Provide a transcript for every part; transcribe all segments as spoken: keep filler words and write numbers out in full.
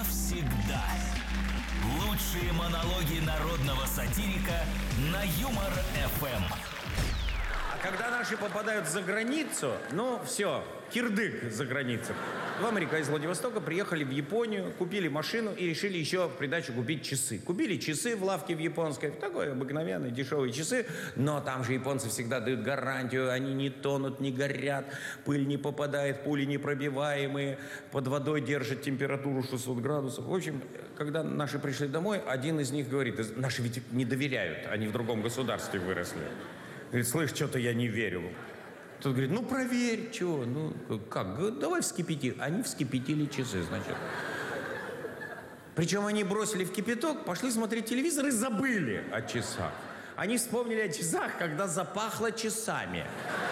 навсегда. Лучшие монологи народного сатирика на Юмор-эф эм. А когда наши попадают за границу, ну все, кирдык за границей. В Америку из Владивостока приехали в Японию, купили машину и решили еще в придачу купить часы. Купили часы в лавке в японской, такой обыкновенные дешевые часы, но там же японцы всегда дают гарантию, они не тонут, не горят, пыль не попадает, пули непробиваемые, под водой держат температуру шестьсот градусов. В общем, когда наши пришли домой, один из них говорит, наши ведь не доверяют, они в другом государстве выросли. Говорит, слышь, что-то я не верю. Тот говорит, ну проверь, чего, ну как, давай вскипяти. Они вскипятили часы, значит. Причем они бросили в кипяток, пошли смотреть телевизор и забыли о часах. Они вспомнили о часах, когда запахло часами.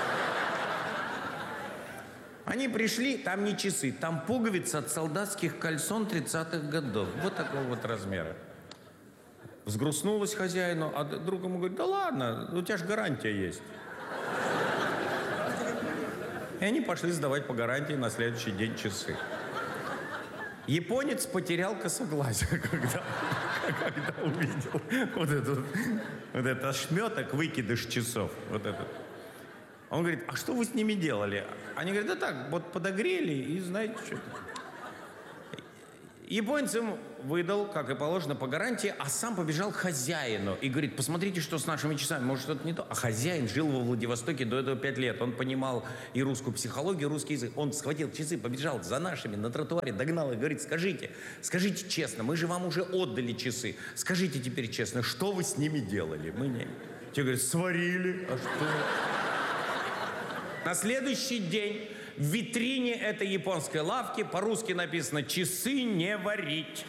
Они пришли, там не часы, там пуговицы от солдатских кальсон тридцатых годов. Вот такого вот размера. Взгрустнулась хозяину, а друг ему говорит, да ладно, у тебя же гарантия есть. И они пошли сдавать по гарантии на следующий день часы. Японец потерял косоглазие, когда, когда увидел вот этот, вот этот ошметок, выкидыш часов. Вот этот. Он говорит, а что вы с ними делали? Они говорят, да так, вот подогрели и знаете что-то. Японец им выдал, как и положено, по гарантии, а сам побежал к хозяину и говорит, посмотрите, что с нашими часами, может, что-то не то. А хозяин жил во Владивостоке до этого пять лет. Он понимал и русскую психологию, и русский язык. Он схватил часы, побежал за нашими на тротуаре, догнал и говорит, скажите, скажите честно, мы же вам уже отдали часы. Скажите теперь честно, что вы с ними делали? Мы не... Те говорят, сварили. А что? На следующий день в витрине этой японской лавки по-русски написано «Часы не варить».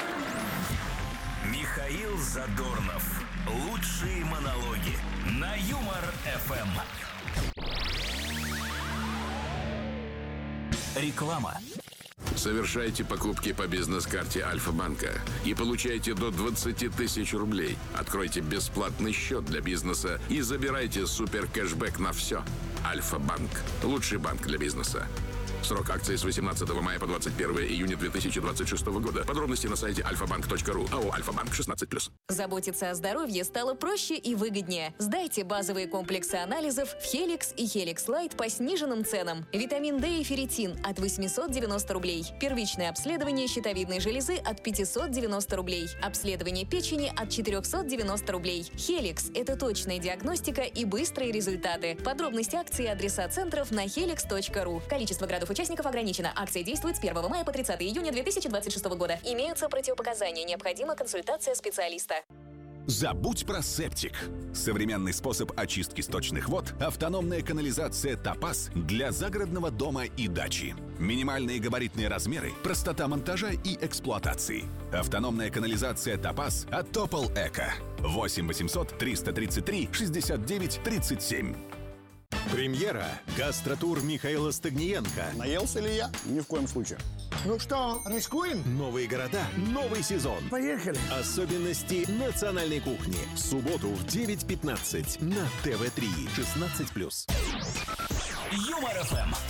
Михаил Задорнов. Лучшие монологи на Юмор-эф эм. Реклама. Совершайте покупки по бизнес-карте Альфа-банка и получайте до двадцать тысяч рублей. Откройте бесплатный счет для бизнеса и забирайте супер-кэшбэк на все. Альфа-банк. Лучший банк для бизнеса. Срок акции с восемнадцатого мая по двадцать первое июня две тысячи двадцать шестого года. Подробности на сайте альфа банк точка ру. АО «Альфа-банк» шестнадцать плюс. Заботиться о здоровье стало проще и выгоднее. Сдайте базовые комплексы анализов в Helix и Helix Light по сниженным ценам. Витамин D и ферритин от восемьсот девяносто рублей. Первичное обследование щитовидной железы от пятьсот девяносто рублей. Обследование печени от четырехсот девяносто рублей. Helix – это точная диагностика и быстрые результаты. Подробности акции и адреса центров на helix точка ру. Количество градусов участников ограничено. Акция действует с первого мая по тридцатое июня две тысячи двадцать шестого года. Имеются противопоказания. Необходима консультация специалиста. Забудь про септик. Современный способ очистки сточных вод – автономная канализация «Топаз» для загородного дома и дачи. Минимальные габаритные размеры, простота монтажа и эксплуатации. Автономная канализация «Топаз» от Топол Эко. восемь восемьсот триста тридцать три шестьдесят девять тридцать семь. Премьера. Гастротур Михаила Стагниенко. Наелся ли я? Ни в коем случае. Ну что, рискуем? Новые города, новый сезон. Поехали. Особенности национальной кухни. В субботу в девять пятнадцать на тэ вэ три. шестнадцать плюс. Юмор-эф эм.